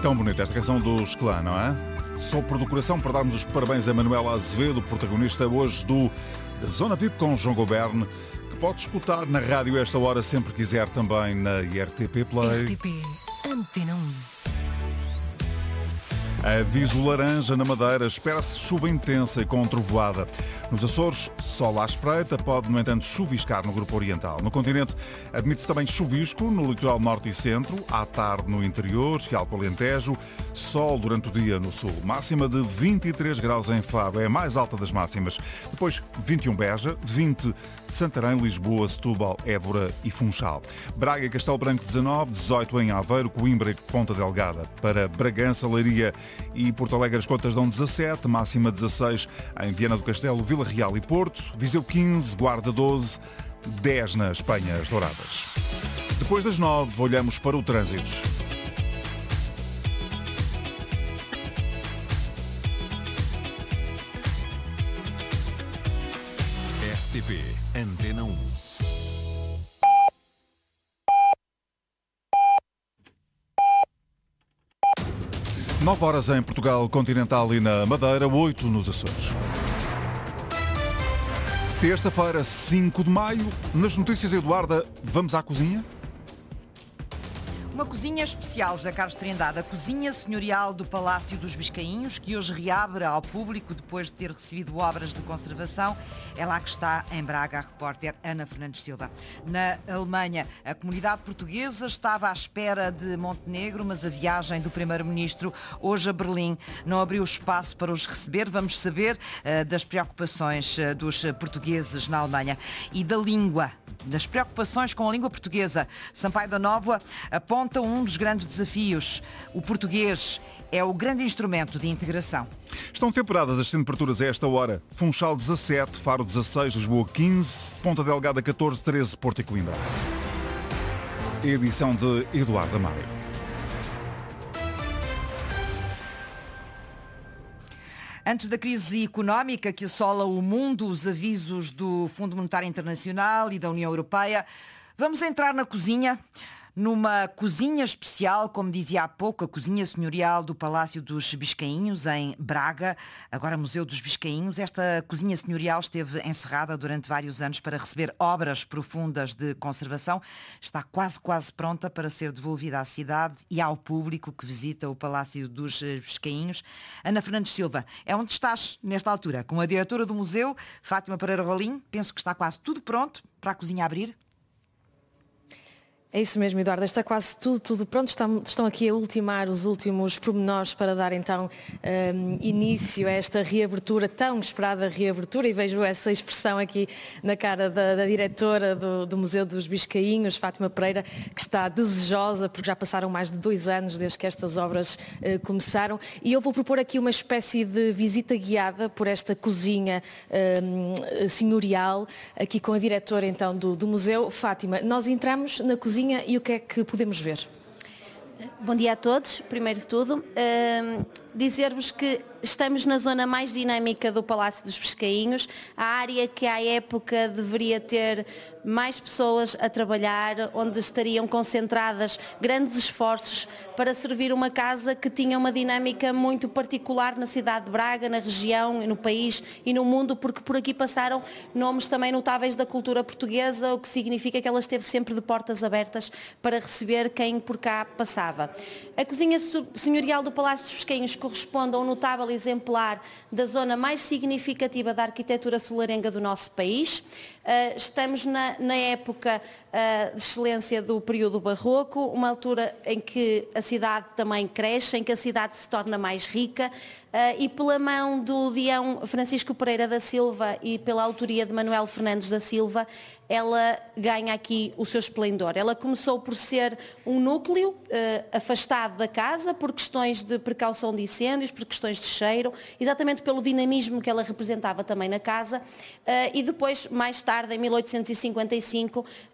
Tão bonita esta canção dos Clã, não é? Só por decoração para darmos os parabéns a Manuela Azevedo, protagonista hoje da Zona VIP com João Goberne, que pode escutar na rádio esta hora sempre quiser também na RTP Play. RTP Antena 1. Aviso laranja na Madeira, espera-se chuva intensa e com trovoada. Nos Açores, sol à espreita, pode, no entanto, chuviscar no grupo oriental. No continente, admite-se também chuvisco no litoral norte e centro, à tarde no interior e Alto Alentejo, sol durante o dia no sul. Máxima de 23 graus em Faro, é a mais alta das máximas. Depois, 21 Beja, 20 Santarém, Lisboa, Setúbal, Évora e Funchal. Braga e Castelo Branco 19, 18 em Aveiro, Coimbra e Ponta Delgada. Para Bragança, Leiria e Porto Alegre as contas dão 17, máxima 16 em Viana do Castelo, Vila Real e Porto, Viseu 15, Guarda 12, 10 nas Penhas Douradas. Depois das 9, olhamos para o trânsito. RTP Antena 1. Nove horas em Portugal continental e na Madeira, 8 nos Açores. Terça-feira, 5 de maio. Nas notícias, Eduarda, vamos à cozinha? Uma cozinha especial, José Carlos Trindade, a cozinha senhorial do Palácio dos Biscainhos, que hoje reabre ao público depois de ter recebido obras de conservação. É lá que está, em Braga, a repórter Ana Fernandes Silva. Na Alemanha, a comunidade portuguesa estava à espera de Montenegro, mas a viagem do primeiro-ministro hoje a Berlim não abriu espaço para os receber. Vamos saber das preocupações dos portugueses na Alemanha e da língua, das preocupações com a língua portuguesa. Sampaio da Nóvoa aponta um dos grandes desafios. O português é o grande instrumento de integração. Estão temperadas as temperaturas a esta hora. Funchal 17, Faro 16, Lisboa 15, Ponta Delgada 14, 13, Porto e Coimbra. Edição de Eduardo Amaro. Antes da crise económica que assola o mundo, os avisos do Fundo Monetário Internacional e da União Europeia, vamos entrar na cozinha. Numa cozinha especial, como dizia há pouco, a cozinha senhorial do Palácio dos Biscainhos, em Braga, agora Museu dos Biscainhos. Esta cozinha senhorial esteve encerrada durante vários anos para receber obras profundas de conservação. Está quase pronta para ser devolvida à cidade e ao público que visita o Palácio dos Biscainhos. Ana Fernandes Silva, é onde estás nesta altura? Com a diretora do museu, Fátima Pereira Rolim. Penso que está quase tudo pronto para a cozinha abrir. É isso mesmo, Eduardo, está quase tudo pronto, estão aqui a ultimar os últimos pormenores para dar então início a esta reabertura, tão esperada reabertura, e vejo essa expressão aqui na cara da diretora do Museu dos Biscainhos, Fátima Pereira, que está desejosa, porque já passaram mais de 2 anos desde que estas obras começaram, e eu vou propor aqui uma espécie de visita guiada por esta cozinha senhorial, aqui com a diretora então do museu. Fátima, nós entramos na cozinha e o que é que podemos ver? Bom dia a todos. Primeiro de tudo, dizer-vos que estamos na zona mais dinâmica do Palácio dos Biscainhos, a área que à época deveria ter mais pessoas a trabalhar, onde estariam concentradas grandes esforços para servir uma casa que tinha uma dinâmica muito particular na cidade de Braga, na região, no país e no mundo, porque por aqui passaram nomes também notáveis da cultura portuguesa, o que significa que ela esteve sempre de portas abertas para receber quem por cá passava. A cozinha senhorial do Palácio dos Biscainhos corresponde a um notável exemplar da zona mais significativa da arquitetura solarenga do nosso país. Estamos na época de excelência do período barroco, uma altura em que a cidade também cresce, em que a cidade se torna mais rica, e pela mão do Deão Francisco Pereira da Silva e pela autoria de Manuel Fernandes da Silva, ela ganha aqui o seu esplendor. Ela começou por ser um núcleo afastado da casa por questões de precaução de incêndios, por questões de cheiro, exatamente pelo dinamismo que ela representava também na casa, e depois, mais tarde, em 1855,